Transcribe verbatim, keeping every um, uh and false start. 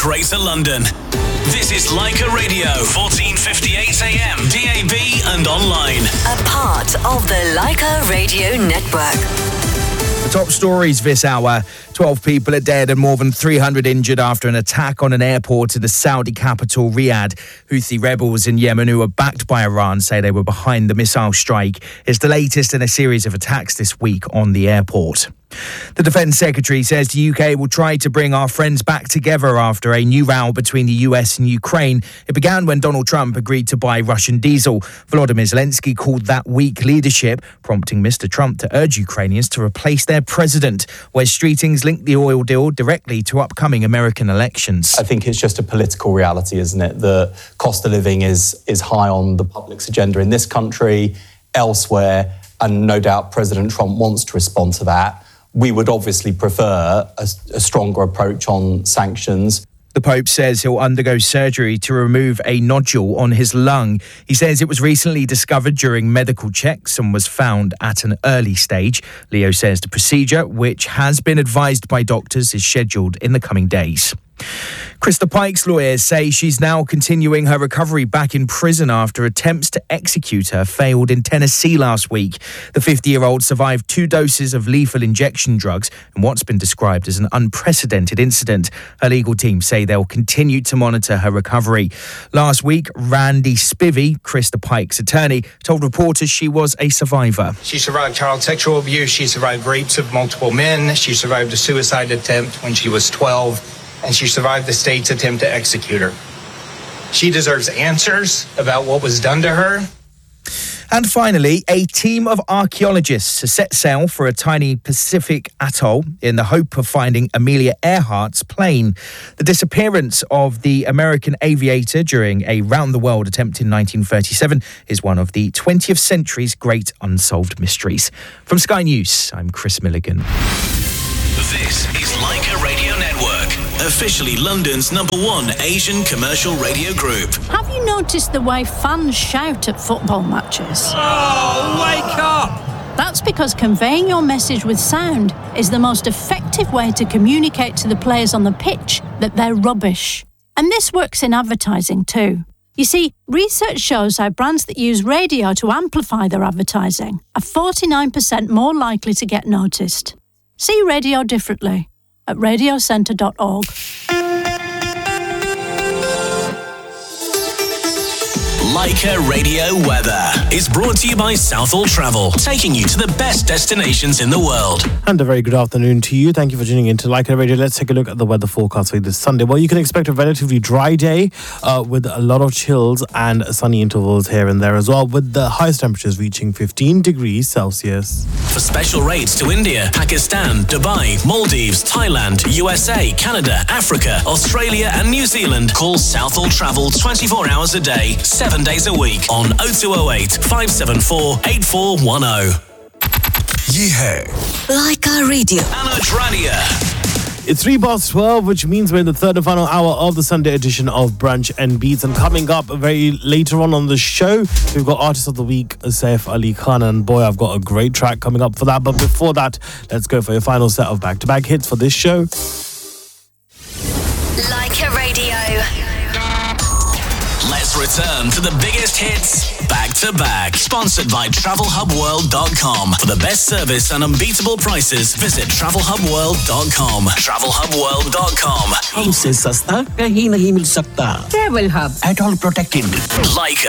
Greater London. This is Leica Radio, fourteen fifty-eight A M, D A B and online. A part of the Leica Radio Network. The top stories this hour. twelve people are dead and more than three hundred injured after an attack on an airport in the Saudi capital, Riyadh. Houthi rebels in Yemen who are backed by Iran say they were behind the missile strike. It's the latest in a series of attacks this week on the airport. The Defence Secretary says the U K will try to bring our friends back together after a new row between the U S and Ukraine. It began when Donald Trump agreed to buy Russian diesel. Volodymyr Zelensky called that weak leadership, prompting Mister Trump to urge Ukrainians to replace their president. Wes Streetings linked the oil deal directly to upcoming American elections. I think it's just a political reality, isn't it? The cost of living is, is high on the public's agenda in this country, elsewhere, and no doubt President Trump wants to respond to that. We would obviously prefer a, a stronger approach on sanctions. The Pope says he'll undergo surgery to remove a nodule on his lung. He says it was recently discovered during medical checks and was found at an early stage. Leo says the procedure, which has been advised by doctors, is scheduled in the coming days. Krista Pike's lawyers say she's now continuing her recovery back in prison after attempts to execute her failed in Tennessee last week. The fifty-year-old survived two doses of lethal injection drugs in what's been described as an unprecedented incident. Her legal team say they'll continue to monitor her recovery. Last week, Randy Spivey, Krista Pike's attorney, told reporters she was a survivor. She survived child sexual abuse, she survived rapes of multiple men, she survived a suicide attempt when she was twelve, and she survived the state's attempt to execute her. She deserves answers about what was done to her. And finally, a team of archaeologists has set sail for a tiny Pacific atoll in the hope of finding Amelia Earhart's plane. The disappearance of the American aviator during a round-the-world attempt in nineteen thirty-seven is one of the twentieth century's great unsolved mysteries. From Sky News, I'm Chris Milligan. This is Leica Radio Network, officially London's number one Asian commercial radio group. Have you noticed the way fans shout at football matches? Oh, wake up! That's because conveying your message with sound is the most effective way to communicate to the players on the pitch that they're rubbish. And this works in advertising too. You see, research shows how brands that use radio to amplify their advertising are forty-nine percent more likely to get noticed. See radio differently at radio centre dot org. Leica Radio Weather is brought to you by Southall Travel, taking you to the best destinations in the world. And a very good afternoon to you. Thank you for tuning in to Leica Radio. Let's take a look at the weather forecast for this Sunday. Well, you can expect a relatively dry day uh, with a lot of chills and sunny intervals here and there as well, with the highest temperatures reaching fifteen degrees Celsius. For special rates to India, Pakistan, Dubai, Maldives, Thailand, U S A, Canada, Africa, Australia and New Zealand, call Southall Travel twenty-four hours a day, seven days a week on oh two oh eight, five seven four, eight four one oh. Yeah. Leica Radio. Anna Dradia. It's three past twelve, which means we're in the third and final hour of the Sunday edition of Brunch and Beats. And coming up very later on on the show, we've got Artist of the Week, Saif Ali Khan. And boy, I've got a great track coming up for that. But before that, let's go for your final set of back-to-back hits for this show. Leica Radio. Let's return to the biggest hits back to back. Sponsored by travel hub world dot com. For the best service and unbeatable prices, visit travel hub world dot com. travel hub world dot com. हमसे सस्ता कहीं नहीं मिल सकता. Travel Hub. At all protected. Leica.